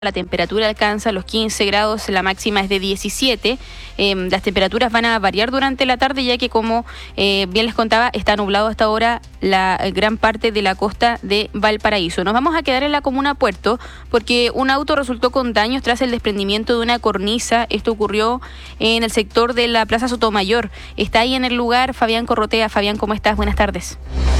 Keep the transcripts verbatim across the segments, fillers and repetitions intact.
La temperatura alcanza los quince grados, la máxima es de diecisiete. Eh, las temperaturas van a variar durante la tarde, ya que, como eh, bien les contaba, está nublado hasta ahora la gran parte de la costa de Valparaíso. Nos vamos a quedar en la comuna Puerto, porque un auto resultó con daños tras el desprendimiento de una cornisa. Esto ocurrió en el sector de la Plaza Sotomayor. Está ahí en el lugar Fabián Corrotea. Fabián, ¿cómo estás? Buenas tardes.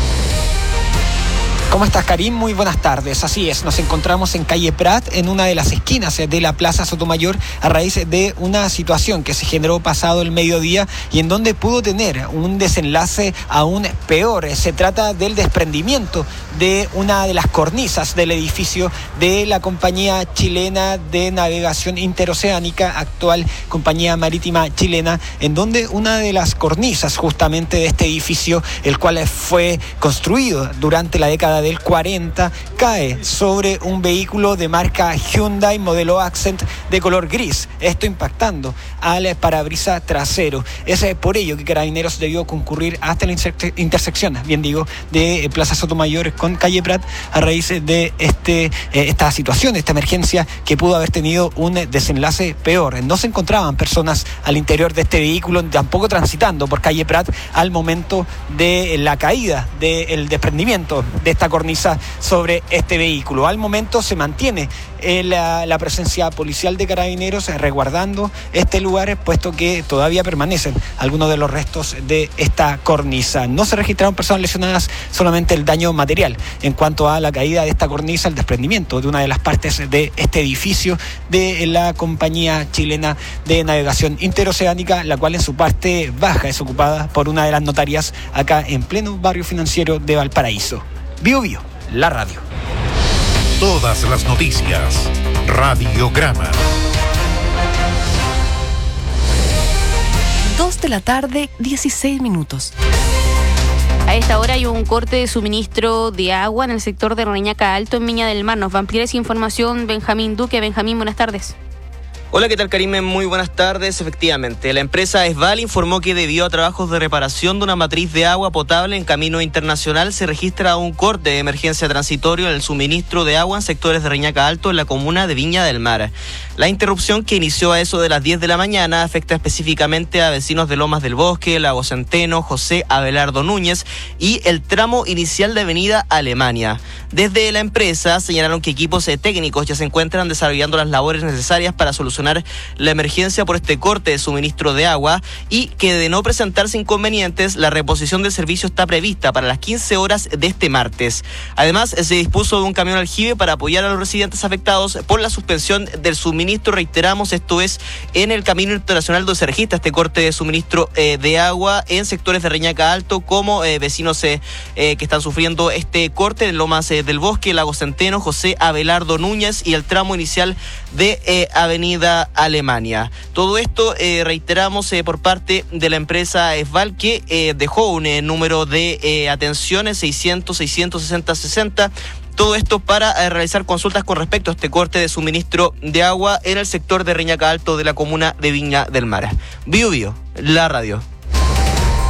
¿Cómo estás, Karim? Muy buenas tardes. Así es, nos encontramos en calle Prat, en una de las esquinas de la Plaza Sotomayor, a raíz de una situación que se generó pasado el mediodía y en donde pudo tener un desenlace aún peor. Se trata del desprendimiento de una de las cornisas del edificio de la compañía chilena de navegación interoceánica, actual compañía marítima chilena, en donde una de las cornisas justamente de este edificio, el cual fue construido durante la década del cuarenta, cae sobre un vehículo de marca Hyundai modelo Accent de color gris, esto impactando al parabrisas trasero. Es por ello que Carabineros debió concurrir hasta la intersección, bien digo, de Plaza Sotomayor con calle Prat, a raíz de este, esta situación, esta emergencia que pudo haber tenido un desenlace peor. No se encontraban personas al interior de este vehículo, tampoco transitando por calle Prat al momento de la caída, del desprendimiento de esta cornisa sobre este vehículo. Al momento se mantiene eh, la, la presencia policial de Carabineros eh, resguardando este lugar, puesto que todavía permanecen algunos de los restos de esta cornisa. No se registraron personas lesionadas, solamente el daño material en cuanto a la caída de esta cornisa, el desprendimiento de una de las partes de este edificio de la compañía chilena de navegación interoceánica, la cual en su parte baja es ocupada por una de las notarias acá en pleno barrio financiero de Valparaíso. Bio Bio, la radio. Todas las noticias. Radiograma. Dos de la tarde, dieciséis minutos. A esta hora hay un corte de suministro de agua en el sector de Reñaca Alto, en Viña del Mar. Nos va a ampliar esa información Benjamín Duque. Benjamín, buenas tardes. Hola, ¿qué tal, Karime? Muy buenas tardes. Efectivamente, la empresa Esval informó que debido a trabajos de reparación de una matriz de agua potable en camino internacional se registra un corte de emergencia transitorio en el suministro de agua en sectores de Reñaca Alto, en la comuna de Viña del Mar. La interrupción, que inició a eso de las diez de la mañana, afecta específicamente a vecinos de Lomas del Bosque, Lago Centeno, José Abelardo Núñez y el tramo inicial de Avenida Alemania. Desde la empresa señalaron que equipos técnicos ya se encuentran desarrollando las labores necesarias para solucionar la emergencia por este corte de suministro de agua, y que, de no presentarse inconvenientes, la reposición del servicio está prevista para las quince horas de este martes. Además, se dispuso de un camión aljibe para apoyar a los residentes afectados por la suspensión del suministro. Reiteramos, esto es en el camino internacional donde se registra este corte de suministro eh, de agua en sectores de Reñaca Alto, como eh, vecinos eh, eh, que están sufriendo este corte en Lomas eh, del Bosque, Lago Centeno, José Abelardo Núñez y el tramo inicial de eh, Avenida Alemania. Todo esto, eh, reiteramos, eh, por parte de la empresa Esval, que eh, dejó un eh, número de eh, atenciones seiscientos, seiscientos sesenta, sesenta. Todo esto para eh, realizar consultas con respecto a este corte de suministro de agua en el sector de Reñaca Alto de la comuna de Viña del Mar. Bio Bio, la radio.